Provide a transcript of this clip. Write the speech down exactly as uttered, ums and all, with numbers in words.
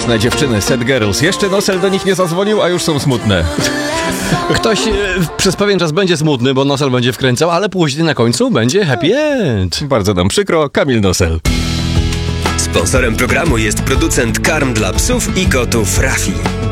Piękne dziewczyny, Sad Girls. Jeszcze Nosel do nich nie zadzwonił, a już są smutne. Ktoś e, przez pewien czas będzie smutny, bo Nosel będzie wkręcał, ale później na końcu będzie happy end. Bardzo nam przykro, Kamil Nosel. Sponsorem programu jest producent karm dla psów i kotów Rafi.